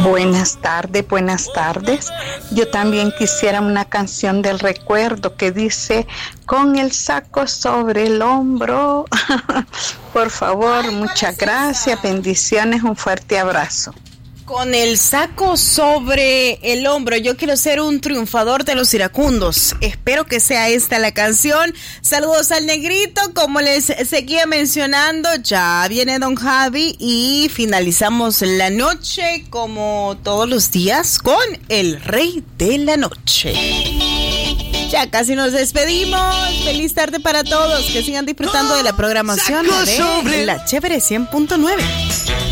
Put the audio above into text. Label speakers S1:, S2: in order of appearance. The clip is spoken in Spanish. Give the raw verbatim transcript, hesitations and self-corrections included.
S1: Buenas tardes, buenas tardes. Yo también quisiera una canción del recuerdo que dice con el saco sobre el hombro. Por favor, muchas gracias, bendiciones, un fuerte abrazo.
S2: Con el saco sobre el hombro, yo quiero ser un triunfador de los iracundos. Espero que sea esta la canción. Saludos al negrito, como les seguía mencionando, ya viene Don Javi y finalizamos la noche como todos los días con el rey de la noche. Ya casi nos despedimos. Feliz tarde para todos, que sigan disfrutando de la programación de La Chévere cien punto nueve.